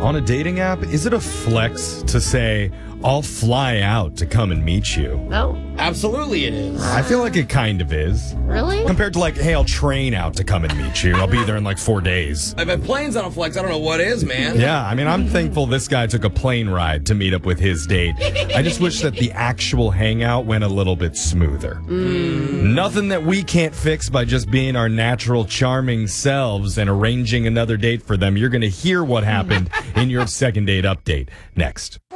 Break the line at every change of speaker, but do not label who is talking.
On a dating app, is it a flex to say, I'll fly out to come and meet you?
No.
Absolutely it is.
I feel like it kind of is.
Really?
Compared to like, hey, I'll train out to come and meet you. I'll be there in like 4 days.
If a plane's on a flex, I don't know what is, man.
Yeah, I mean, I'm thankful this guy took a plane ride to meet up with his date. I just wish that the actual hangout went a little bit smoother. Nothing that we can't fix by just being our natural, charming selves and arranging another date for them. You're going to hear what happened in your second date update next.